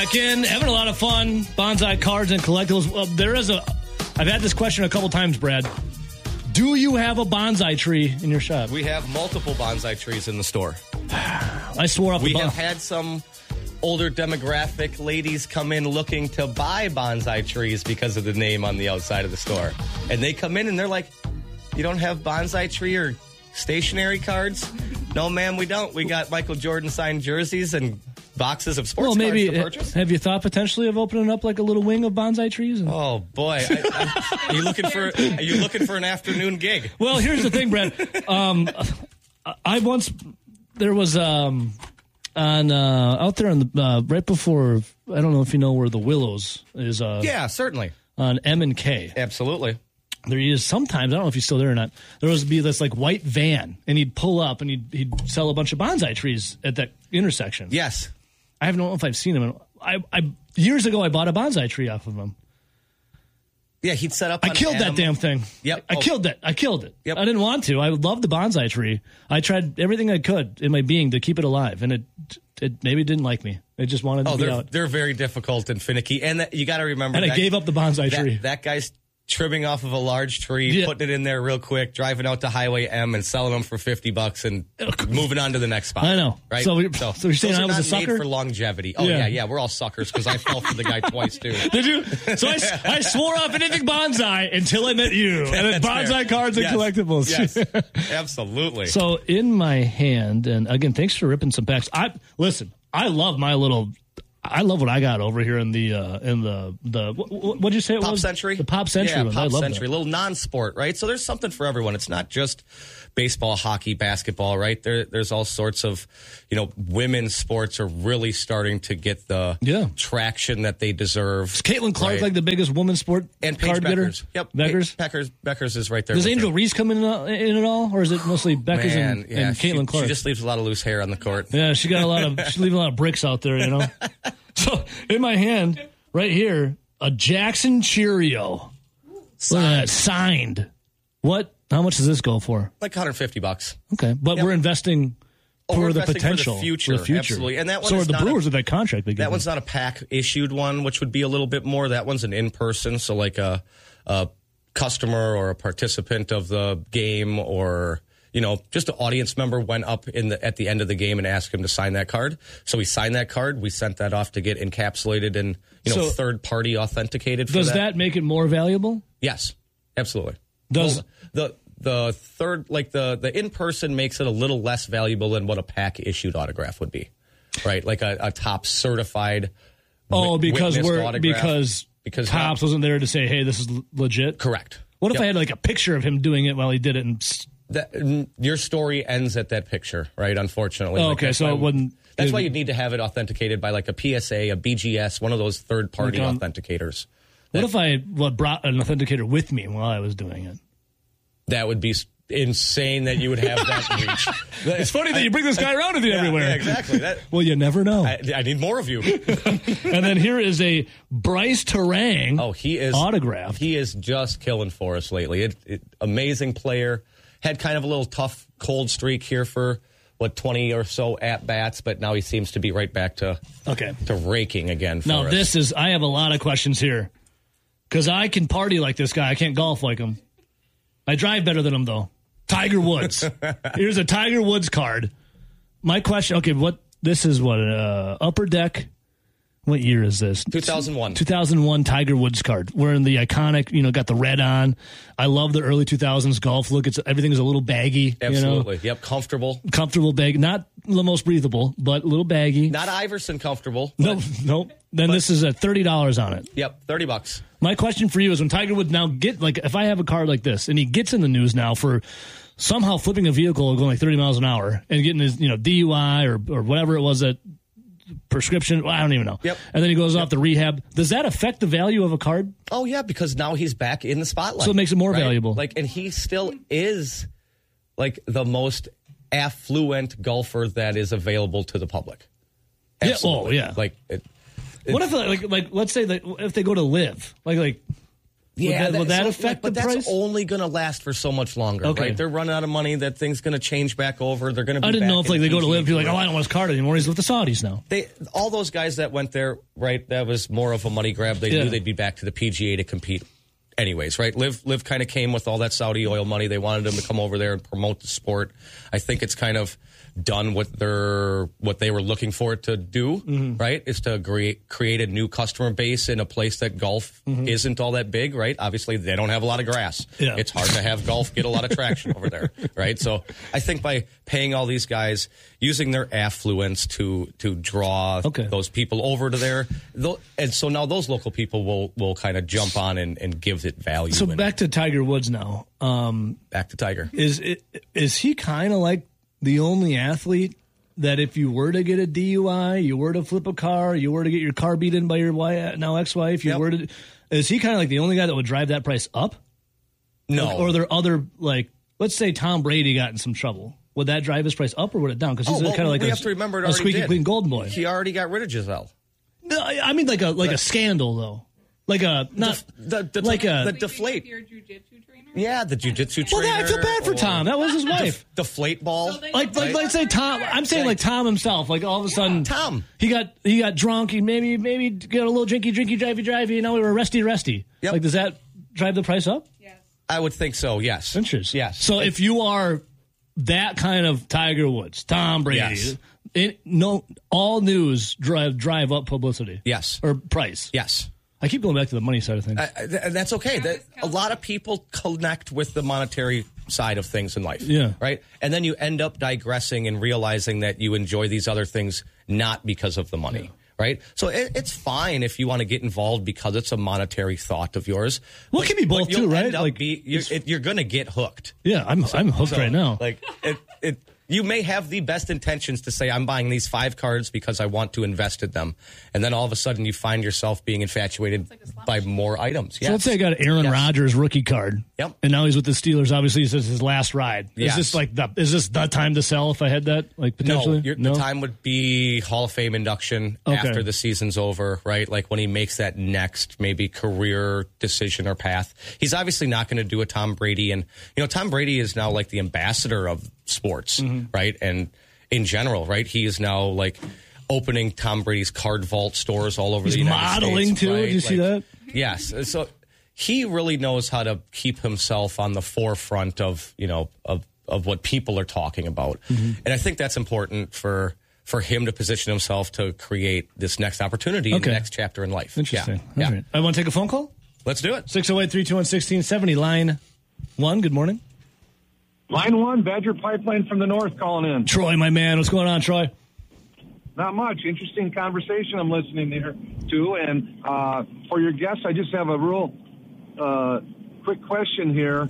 Again, having a lot of fun. Bonsai cards and collectibles. I've had this question a couple times, Brad. Do you have a bonsai tree in your shop? We have multiple bonsai trees in the store. I swore off the We have had some older demographic ladies come in looking to buy bonsai trees because of the name on the outside of the store. And they come in and they're like, you don't have bonsai tree or stationary cards? No, ma'am, we don't. We got Michael Jordan signed jerseys and boxes of sports cards to purchase. Have you thought potentially of opening up like a little wing of bonsai trees? Oh boy, are you looking for an afternoon gig? Well, here's the thing, Brad. There was out there on the right before. I don't know if you know where the Willows is. Yeah, certainly on M and K. Absolutely. There is sometimes, I don't know if he's still there or not, there was be this like white van, and he'd pull up and he'd sell a bunch of bonsai trees at that intersection. Yes. I don't know if I've seen him. Years ago, I bought a bonsai tree off of him. Yeah, he'd set up. I killed that damn thing. Yep. I killed it. Yep. I didn't want to. I loved the bonsai tree. I tried everything I could in my being to keep it alive, and it maybe didn't like me. It just wanted to be out. They're very difficult and finicky, and you got to remember. And I gave up the bonsai tree. That guy's trimming off of a large tree, putting it in there real quick, driving out to Highway M and selling them for $50 and moving on to the next spot. I know. Right? So you're saying I was a sucker? Made for longevity. Oh, yeah. We're all suckers because I fell for the guy twice, too. Did you? So I swore off anything bonsai until I met you. And then bonsai cards and collectibles. Yes, absolutely. So in my hand, and again, thanks for ripping some packs. I love my little... I love what I got over here in the what'd you say it Pop was? Century? The Pop Century yeah, one. Pop I love Century, that. A little non-sport, right? So there's something for everyone. It's not just baseball, hockey, basketball, right? There's all sorts of, women's sports are really starting to get the traction that they deserve. Is Caitlin Clark right? like the biggest women's sport and card getter? Yep. Beckers is right there. Does Angel Reese come in at all? Or is it mostly Beckers and Caitlin Clark? She just leaves a lot of loose hair on the court. Yeah, she's leaving a lot of bricks out there, So in my hand, right here, a Jackson Cheerio. Look at that, signed. What? How much does this go for? Like $150. Okay, but we're investing for the potential, for the future. Absolutely. And that one so is are the Brewers with that contract. That one's not a pack issued one, which would be a little bit more. That one's an in-person, so like a customer or a participant of the game or just an audience member went up at the end of the game and asked him to sign that card. So we signed that card. We sent that off to get encapsulated and third-party authenticated. Does that make it more valuable? Yes, absolutely. Does the third, like the in-person makes it a little less valuable than what a pack issued autograph would be, right? Like a top certified. Because Topps wasn't there to say, hey, this is legit. Correct. What if I had like a picture of him doing it while he did it and your story ends at that picture, right? Unfortunately. Okay, so it wouldn't. That's why you'd need to have it authenticated by like a PSA, a BGS, one of those third-party authenticators. What if I brought an authenticator with me while I was doing it? That would be insane that you would have that reach. It's funny that you bring this guy around with you everywhere. Yeah, exactly. Well, you never know. I need more of you. And then here is a Bryce Terang autograph. He is just killing for us lately. Amazing player. Had kind of a little tough cold streak here for 20 or so at-bats, but now he seems to be right back to raking again for us. I have a lot of questions here because I can party like this guy. I can't golf like him. I drive better than him, though. Tiger Woods. Here's a Tiger Woods card. My question, this is Upper Deck. What year is this? 2001. 2001 Tiger Woods card. Wearing the iconic, got the red on. I love the early 2000s golf look. Everything's a little baggy. Absolutely. Yep, comfortable. Comfortable, baggy. Not the most breathable, but a little baggy. Not Iverson comfortable. Nope. This is at $30 on it. Yep, $30. My question for you is when Tiger Woods now if I have a card like this and he gets in the news now for somehow flipping a vehicle going like 30 miles an hour and getting his, DUI or whatever it was that prescription, I don't even know. Yep. And then he goes off to rehab. Does that affect the value of a card? Oh, yeah, because now he's back in the spotlight. So it makes it more valuable. And he still is the most affluent golfer that is available to the public. Absolutely. Yeah. Oh, yeah. What if let's say that if they go to live, Will that affect the price? But that's only going to last for so much longer, right? They're running out of money. That thing's going to change back over. They're going to be I didn't back know if in they go to live, be like, PGA. I don't want his card anymore. He's with the Saudis now. All those guys that went there, right, that was more of a money grab. They knew they'd be back to the PGA to compete anyways, right? Liv kind of came with all that Saudi oil money. They wanted him to come over there and promote the sport. I think it's kind of done what they were looking for it to do, right? Is to create a new customer base in a place that golf isn't all that big, right? Obviously, they don't have a lot of grass. Yeah. It's hard to have golf get a lot of traction over there, right? So I think by paying all these guys, using their affluence to draw those people over to there, and so now those local people will kind of jump on and give it value. So back to Tiger Woods now. Back to Tiger. Is he kind of like the only athlete that if you were to get a DUI, you were to flip a car, you were to get your car beat in by your now ex-wife, is he kind of like the only guy that would drive that price up? No. Or are there other, like, let's say Tom Brady got in some trouble. Would that drive his price up or would it down? Because he's kind of like a squeaky clean golden boy. He already got rid of Giselle. No, I mean like a scandal though. Like a the deflate. Your jiu-jitsu trainer? Yeah, the jiu-jitsu trainer. Well, I feel bad for Tom. That was his wife. Deflate ball. Like say Tom. I'm saying like Tom himself. Like all of a sudden, Tom. He got drunk. He maybe got a little drinky, drivey. You know, we were resty. Yep. Like, does that drive the price up? Yes. I would think so. Yes. Interesting. Yes. So if you are that kind of Tiger Woods, Tom Brady, all news drive up publicity. Yes. Or price. Yes. I keep going back to the money side of things. That's okay. A lot of people connect with the monetary side of things in life. Yeah. Right? And then you end up digressing and realizing that you enjoy these other things not because of the money. Yeah. Right? So it's fine if you want to get involved because it's a monetary thought of yours. Well, it can be both too, right? Like you're going to get hooked. Yeah, I'm hooked right now. Like you may have the best intentions to say, I'm buying these 5 cards because I want to invest in them. And then all of a sudden you find yourself being infatuated by more items. Yes. So let's say I got an Aaron Rodgers rookie card. Yep. And now he's with the Steelers. Obviously, this is his last ride. Yes. Is this the time to sell if I had that? Like potentially? No, the time would be Hall of Fame induction after the season's over, right? Like when he makes that next maybe career decision or path. He's obviously not going to do a Tom Brady. And, Tom Brady is now like the ambassador of sports, right? And in general, right? He is now like opening Tom Brady's card vault stores all over the United States. He's modeling too. Right? Did you see that? Yes. So he really knows how to keep himself on the forefront of what people are talking about. And I think that's important for him to position himself to create this next opportunity in the next chapter in life. Interesting. Yeah. All right. I want to take a phone call? Let's do it. 608-321-1670, line 1. Good morning. Line 1, Badger Pipeline from the north calling in. Troy, my man. What's going on, Troy? Not much. Interesting conversation I'm listening there to. And for your guests, I just have a real quick question here.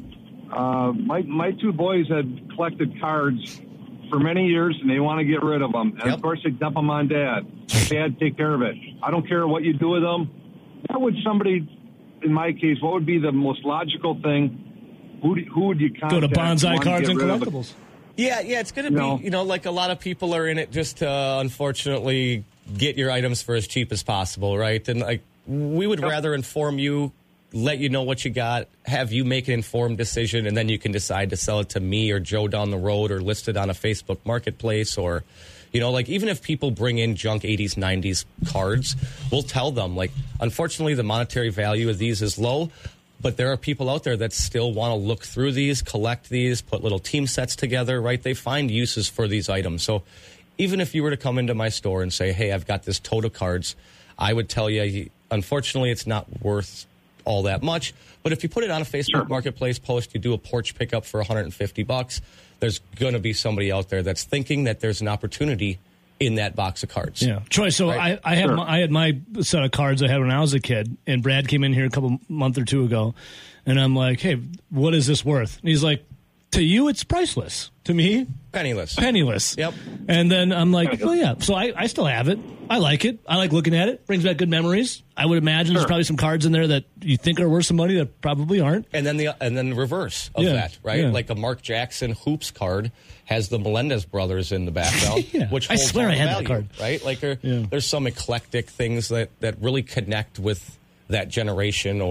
My 2 boys had collected cards for many years, and they want to get rid of them. And, of course, they dump them on Dad. Dad, take care of it. I don't care what you do with them. What would somebody, in my case, what would be the most logical thing? Who would you contact? Go to Bonsai Cards and Collectibles. Yeah, it's going to be, like a lot of people are in it just to, unfortunately, get your items for as cheap as possible, right? And like we would rather inform you, let you know what you got, have you make an informed decision, and then you can decide to sell it to me or Joe down the road or list it on a Facebook marketplace or, like even if people bring in junk 80s, 90s cards, we'll tell them, like, unfortunately, the monetary value of these is low. But there are people out there that still want to look through these, collect these, put little team sets together, right? They find uses for these items. So even if you were to come into my store and say, hey, I've got this tote of cards, I would tell you, unfortunately, it's not worth all that much. But if you put it on a Facebook Marketplace post, you do a porch pickup for $150, there's going to be somebody out there that's thinking that there's an opportunity in that box of cards. Yeah. Troy, so right? I had my set of cards I had when I was a kid, and Brad came in here a month or 2 ago, and I'm like, hey, what is this worth? And he's like, to you, it's priceless. To me, penniless. Yep. And then I'm like, well, yeah. So I still have it. I like it. I like looking at it. Brings back good memories. I would imagine there's probably some cards in there that you think are worth some money that probably aren't. And then the reverse of that, right? Yeah. Like a Mark Jackson hoops card has the Melendez brothers in the background, which holds I swear I had value, that card. right? Like there's some eclectic things that really connect with that generation or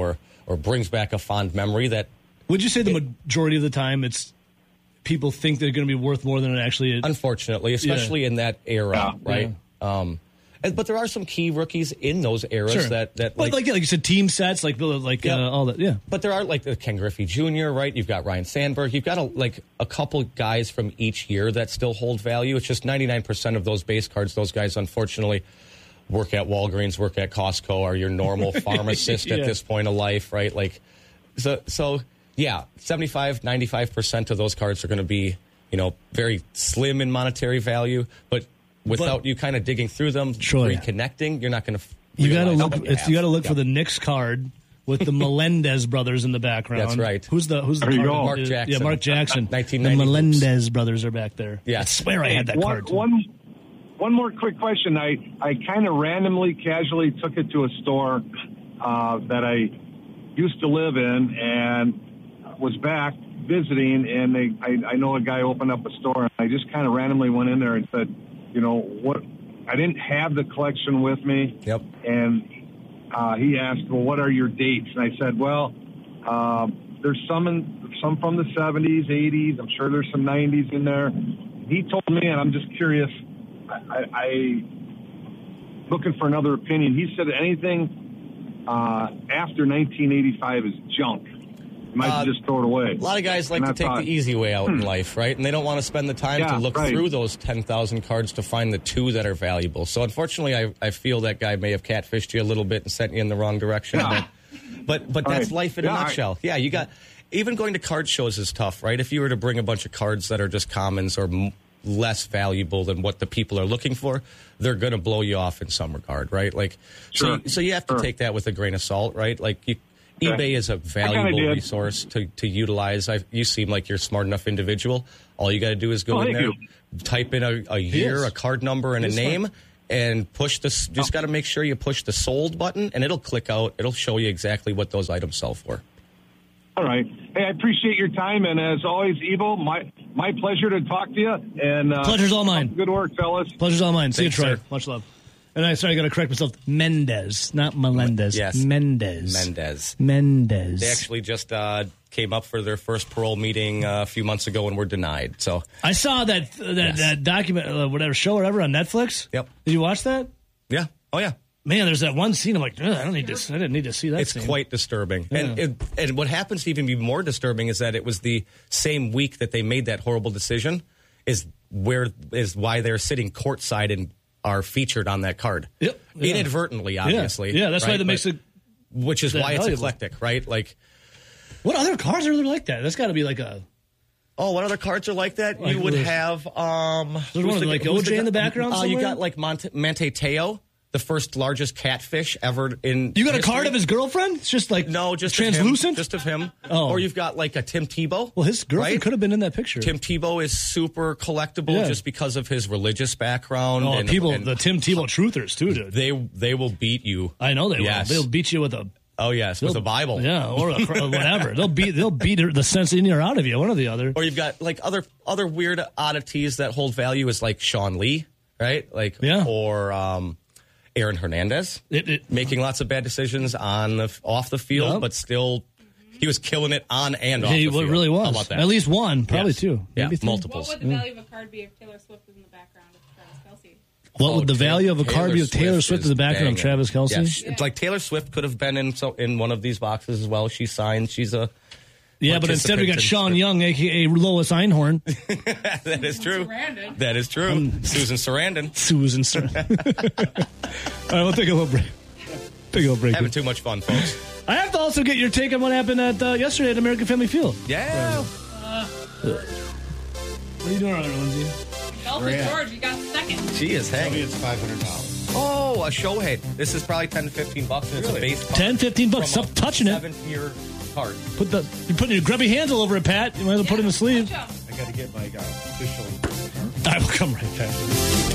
or brings back a fond memory that. Would you say the majority of the time it's people think they're going to be worth more than it actually is? Unfortunately, especially in that era, right? Yeah. But there are some key rookies in those eras that like you said, team sets, all that. Yeah. But there are like Ken Griffey Jr., right? You've got Ryan Sandberg. You've got a couple guys from each year that still hold value. It's just 99% of those base cards. Those guys, unfortunately, work at Walgreens, work at Costco, are your normal pharmacist at this point of life, right? Like, so yeah, 75, 95% of those cards are going to be, very slim in monetary value, but without you kind of digging through them, reconnecting, you're not going to. You got to look for the Knicks card with the Melendez brothers in the background. That's right. Who's the card? Mark Jackson. Yeah, Mark Jackson. 1990. The Melendez brothers are back there. Yeah. I swear I had that card. One more quick question. I kind of randomly, casually took it to a store that I used to live in and was back visiting, and I know a guy opened up a store, and I just kind of randomly went in there and said, what? I didn't have the collection with me. Yep. And he asked, well, what are your dates? And I said, well, there's some from the 70s, 80s. I'm sure there's some 90s in there. He told me, and I'm just curious, I looking for another opinion. He said anything after 1985 is junk. You might just throw it away. A lot of guys like to take the easy way out in life, right? And they don't want to spend the time to look through those 10,000 cards to find the two that are valuable. So unfortunately, I feel that guy may have catfished you a little bit and sent you in the wrong direction. Yeah. But that's life in a nutshell. Yeah, you got even going to card shows is tough, right? If you were to bring a bunch of cards that are just commons or less valuable than what the people are looking for, they're going to blow you off in some regard, right? Like, so you have to take that with a grain of salt, right? Like eBay is a valuable resource to utilize. You seem like you're a smart enough individual. All you got to do is go in there, type in a year, a card number, and a name, and push this. Just got to make sure you push the sold button, and it'll click out. It'll show you exactly what those items sell for. All right. Hey, I appreciate your time, and as always, Evo, my pleasure to talk to you. And pleasure's all mine. Good work, fellas. Pleasure's all mine. See you, Troy. Sir. Much love. And I got to correct myself. Mendez, not Melendez. Yes. Mendez. They actually just came up for their first parole meeting a few months ago and were denied. So I saw that document, whatever show or whatever on Netflix. Yep. Did you watch that? Yeah. Oh yeah. Man, there's that one scene. I'm like, I didn't need to see that. It's scene. quite disturbing. Yeah. And what happens to even be more disturbing is that it was the same week that they made that horrible decision. Is why they're sitting courtside and are featured on that card. Yep. Yeah. Inadvertently, obviously. Yeah, that's why that makes it. Which is why it's eclectic, right? Like, what other cards are there like that? That's got to be like a. Oh, what other cards are like that? Like you would have. There's one like OJ in the background. You got like Manti Te'o, the first largest catfish ever in. You got history. a card of his girlfriend? It's just like just translucent, just of him. Oh. Or you've got like a Tim Tebow. Well, his girlfriend could have been in that picture. Tim Tebow is super collectible just because of his religious background. Oh, the Tim Tebow truthers too, dude. They will beat you. I know they will. They'll beat you with a. Oh yes, with a Bible. Yeah, or whatever. They'll beat the sense in or out of you, one or the other. Or you've got like other weird oddities that hold value is like Sean Lee, right? Like or Aaron Hernandez making lots of bad decisions off the field, but still he was killing it on and off the field. He really was. How about that? At least one, probably two. Yeah, maybe multiples. What would the value of a card be if Taylor Swift was in the background of Travis Kelce? What would the value of a card be if Taylor Swift in the background of Travis Kelce? Yes. It's like Taylor Swift could have been in one of these boxes as well. She signed. She's a but instead we got Sean Young, a.k.a. Lois Einhorn. That is true. Sarandon. That is true. Susan Sarandon. All right, we'll take a little break. Having too much fun, folks. I have to also get your take on what happened yesterday at American Family Field. Yeah. What are you doing around there, Lindsay? Elvis George, you got second. She is hanging. It's $500. Oh, a Shohei. This is probably $10 to $15. And it's a base card. $10-15. Stop touching it. 7-tier card. You're putting your grubby hands all over it, Pat. You might as well put it in the sleeve. I got to get my official. I will come right back.